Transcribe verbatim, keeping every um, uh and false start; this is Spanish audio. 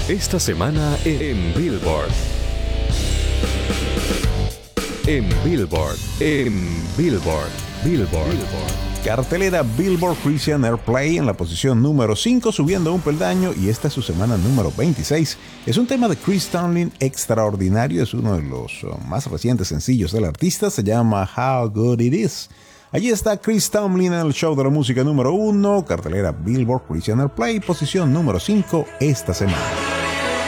Esta semana en Billboard. En Billboard. En Billboard. Billboard. Billboard. Cartelera Billboard Christian Airplay en la posición número cinco, subiendo un peldaño, y esta es su semana número veintiséis. Es un tema de Chris Tomlin extraordinario, es uno de los más recientes sencillos del artista, se llama How Good It Is. Allí está Chris Tomlin en el show de la música número uno, cartelera Billboard Christian Airplay, posición número cinco esta semana.